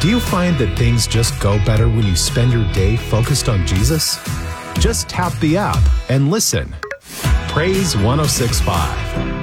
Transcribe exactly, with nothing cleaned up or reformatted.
Do you find that things just go better when you spend your day focused on Jesus? Just tap the app and listen. Praise one oh six point five.